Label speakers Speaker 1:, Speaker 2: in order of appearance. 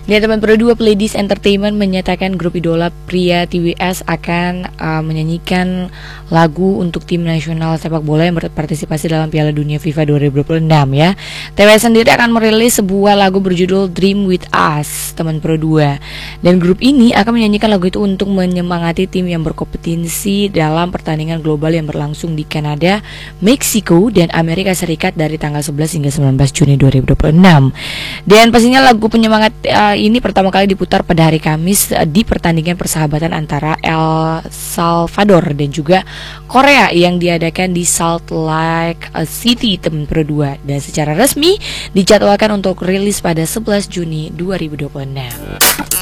Speaker 1: Dan teman Pro 2, Pledis Entertainment menyatakan grup idola pria TWS akan menyanyikan lagu untuk tim nasional sepak bola yang berpartisipasi dalam Piala Dunia FIFA 2026 ya. TWS sendiri akan merilis sebuah lagu berjudul Dream With Us, teman Pro 2. Dan grup ini akan menyanyikan lagu itu untuk menyemangati tim yang berkompetisi dalam pertandingan global yang berlangsung di Kanada, Meksiko, dan Amerika Serikat dari tanggal 11 hingga 19 Juni 2026. Dan pastinya lagu penyemangat ini pertama kali diputar pada hari Kamis di pertandingan persahabatan antara El Salvador dan juga Korea yang diadakan di Salt Lake City, teman Pro 2. Dan secara resmi dijadwalkan untuk rilis pada 11 Juni 2026.